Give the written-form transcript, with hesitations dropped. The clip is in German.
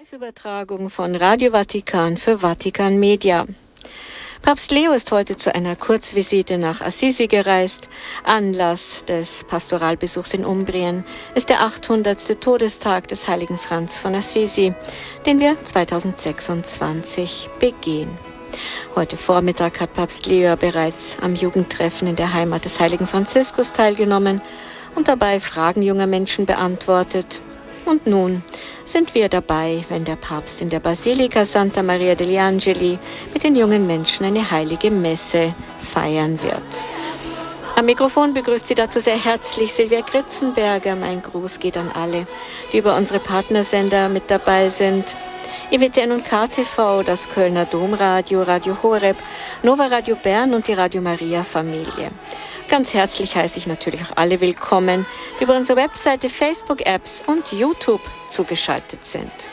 Live-Übertragung von Radio Vatikan für Vatikan Media. Papst Leo ist heute zu einer Kurzvisite nach Assisi gereist. Anlass des Pastoralbesuchs in Umbrien ist der 800. Todestag des heiligen Franz von Assisi, den wir 2026 begehen. Heute Vormittag hat Papst Leo bereits am Jugendtreffen in der Heimat des heiligen Franziskus teilgenommen und dabei Fragen junger Menschen beantwortet. Und nun sind wir dabei, wenn der Papst in der Basilika Santa Maria degli Angeli mit den jungen Menschen eine heilige Messe feiern wird. Am Mikrofon begrüßt Sie dazu sehr herzlich Silvia Kritzenberger. Mein Gruß geht an alle, die über unsere Partnersender mit dabei sind. EWTN und KTV, das Kölner Domradio, Radio Horeb, Nova Radio Bern und die Radio Maria Familie. Ganz herzlich heiße ich natürlich auch alle willkommen, die über unsere Webseite, Facebook-Apps und YouTube zugeschaltet sind.